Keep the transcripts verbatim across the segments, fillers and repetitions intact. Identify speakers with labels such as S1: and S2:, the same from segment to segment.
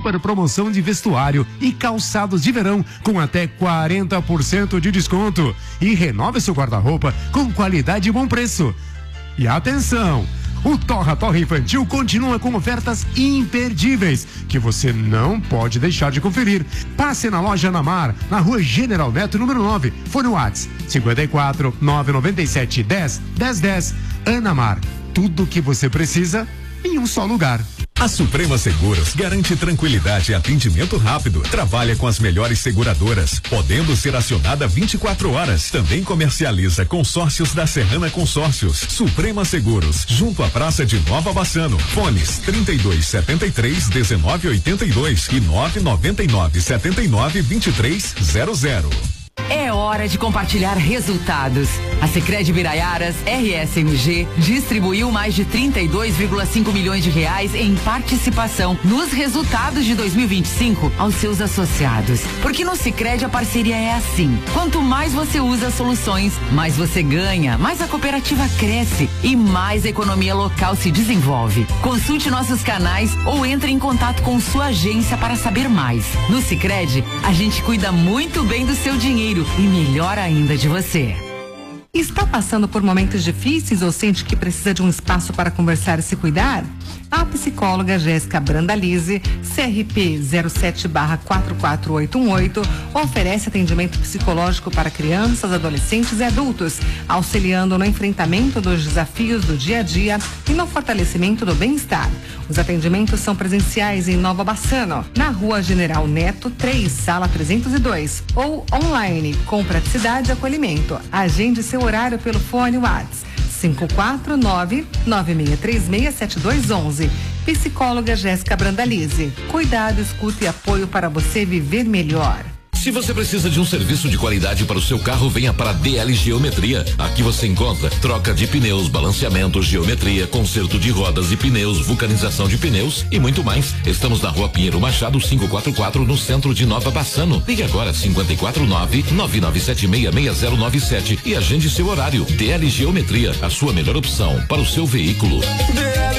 S1: super promoção de vestuário e calçados de verão com até quarenta por cento de desconto. E renove seu guarda-roupa com qualidade e bom preço. E atenção! O Torra Torra Infantil continua com ofertas imperdíveis que você não pode deixar de conferir. Passe na loja Anamar, na rua General Neto, número nove. Fone Whats cinquenta e quatro, nove noventa e sete, dez, dez, dez. Anamar, tudo o que você precisa em um só lugar.
S2: A Suprema Seguros garante tranquilidade e atendimento rápido. Trabalha com as melhores seguradoras, podendo ser acionada vinte e quatro horas. Também comercializa consórcios da Serrana Consórcios. Suprema Seguros, junto à Praça de Nova Bassano. Fones trinta e dois, setenta e três, dezenove, oitenta e dois e nove noventa e nove, setenta e nove, vinte e três, zero zero.
S3: É hora de compartilhar resultados. A Sicredi Biraiaras R S M G distribuiu mais de trinta e dois vírgula cinco milhões de reais em participação nos resultados de dois mil e vinte e cinco aos seus associados. Porque no Sicredi a parceria é assim. Quanto mais você usa soluções, mais você ganha, mais a cooperativa cresce e mais a economia local se desenvolve. Consulte nossos canais ou entre em contato com sua agência para saber mais. No Sicredi, a gente cuida muito bem do seu dinheiro e melhor ainda de você.
S4: Está passando por momentos difíceis ou sente que precisa de um espaço para conversar e se cuidar? A psicóloga Jéssica Brandalize, C R P zero sete barra quatro quatro oito um oito, oferece atendimento psicológico para crianças, adolescentes e adultos, auxiliando no enfrentamento dos desafios do dia a dia e no fortalecimento do bem-estar. Os atendimentos são presenciais em Nova Bassano, na Rua General Neto três, sala trezentos e dois, ou online, com praticidade e acolhimento. Agende seu horário pelo fone Whats cinco quatro nove, nove seis três seis, sete dois um um. Psicóloga Jéssica Brandalize. Cuidado, escuta e apoio para você viver melhor.
S5: Se você precisa de um serviço de qualidade para o seu carro, venha para a D L Geometria. Aqui você encontra troca de pneus, balanceamento, geometria, conserto de rodas e pneus, vulcanização de pneus e muito mais. Estamos na Rua Pinheiro Machado, quinhentos e quarenta e quatro, no centro de Nova Bassano. Ligue agora cinquenta e quatro nove, nove nove sete seis, seis zero nove sete e agende seu horário. D L Geometria, a sua melhor opção para o seu veículo.
S6: D L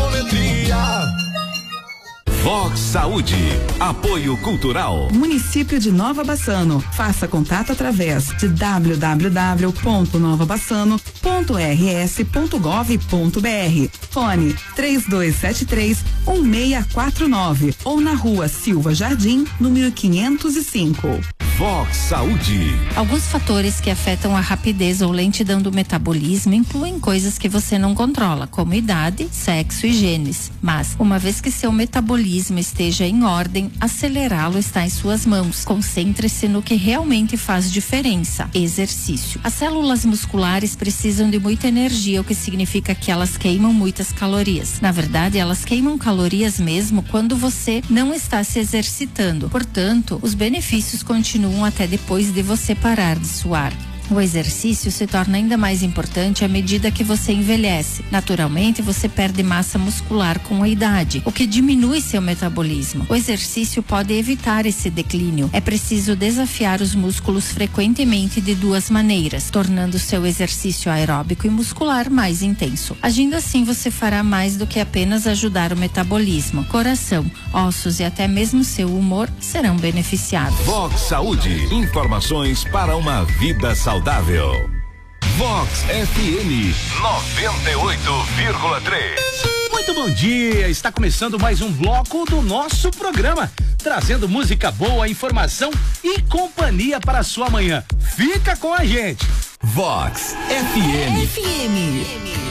S6: Geometria.
S2: Vox Saúde, apoio cultural.
S7: Município de Nova Bassano. Faça contato através de w w w ponto nova bassano ponto r s ponto gov ponto b r. Fone três dois sete três, um seis quatro nove ou na Rua Silva Jardim, número quinhentos e cinco.
S2: Vox Saúde.
S8: Alguns fatores que afetam a rapidez ou lentidão do metabolismo incluem coisas que você não controla, como idade, sexo e genes. Mas, uma vez que seu metabolismo esteja em ordem, acelerá-lo está em suas mãos. Concentre-se no que realmente faz diferença: exercício. As células musculares precisam de muita energia, o que significa que elas queimam muitas calorias. Na verdade, elas queimam calorias mesmo quando você não está se exercitando. Portanto, os benefícios continuam até depois de você parar de suar. O exercício se torna ainda mais importante à medida que você envelhece. Naturalmente, você perde massa muscular com a idade, o que diminui seu metabolismo. O exercício pode evitar esse declínio. É preciso desafiar os músculos frequentemente de duas maneiras, tornando seu exercício aeróbico e muscular mais intenso. Agindo assim, você fará mais do que apenas ajudar o metabolismo. Coração, ossos e até mesmo seu humor serão beneficiados.
S2: Vox Saúde, informações para uma vida saudável. Saudável. Vox F M noventa e oito vírgula três.
S9: Muito bom dia, está começando mais um bloco do nosso programa, trazendo música boa, informação e companhia para a sua manhã. Fica com a gente.
S2: Vox F M.
S3: F M.